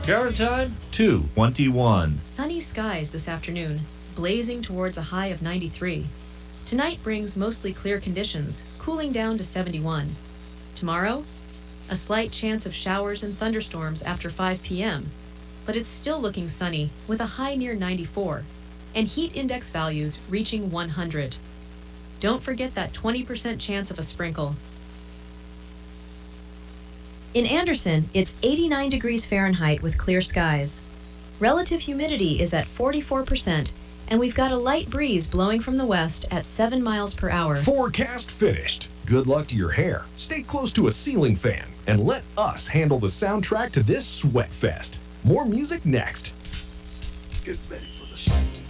Current time 2:21. Sunny skies this afternoon, blazing towards a high of 93. Tonight brings mostly clear conditions, cooling down to 71. Tomorrow, a slight chance of showers and thunderstorms after 5 p.m., but it's still looking sunny with a high near 94 and heat index values reaching 100. Don't forget that 20% chance of a sprinkle. In Anderson, it's 89 degrees Fahrenheit with clear skies. Relative humidity is at 44%, and we've got a light breeze blowing from the west at 7 miles per hour. Forecast finished. Good luck to your hair. Stay close to a ceiling fan, and let us handle the soundtrack to this sweat fest. More music next. Get ready for the